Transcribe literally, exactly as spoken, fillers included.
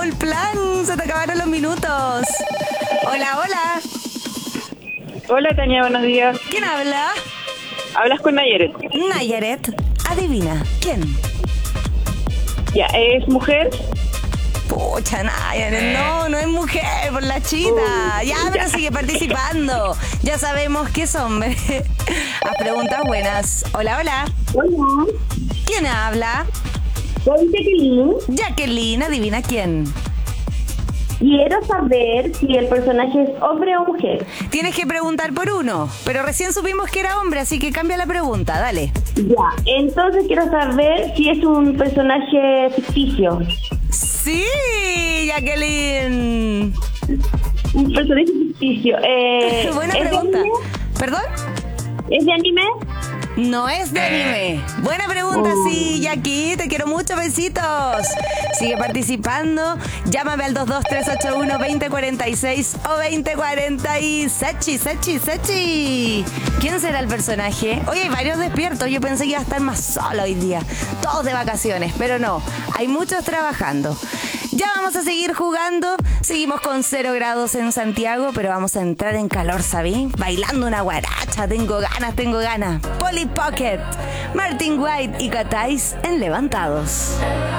el plan. Se te acabaron los minutos. Hola, hola. Hola, Tania, buenos días. ¿Quién habla? Hablas con Nayaret. Nayaret. Adivina. ¿Quién? Ya, ¿es mujer? Pucha, Nayaret. No, no es mujer, por la chita. Ya, pero sigue participando. Ya sabemos que es hombre. Haz preguntas buenas. Hola, hola. Hola, ¿Quién habla? soy Jacqueline. Jacqueline. Adivina quién. Quiero saber si el personaje es hombre o mujer. Tienes que preguntar por uno, pero recién supimos que era hombre, así que cambia la pregunta, dale. Ya, entonces quiero saber si es un personaje ficticio. Sí, Jacqueline. Un personaje ficticio. Eh, Buena ¿es de pregunta. anime? ¿Perdón? ¿Es de anime? No es de anime. Buena pregunta, sí, Jackie. Te quiero mucho, besitos. Sigue participando. Llámame al dos dos tres ocho uno, dos cero cuatro seis o dos cero cuatro y Sachi, Sachi, Sachi. ¿Quién será el personaje? Hoy hay varios despiertos. Yo pensé que iba a estar más solo hoy día. Todos de vacaciones, pero no. Hay muchos trabajando. Ya vamos a seguir jugando. Seguimos con cero grados en Santiago, pero vamos a entrar en calor, ¿sabí? Bailando una guaracha. Tengo ganas, tengo ganas. Polly Pocket, Martin White y Catais en Levantados.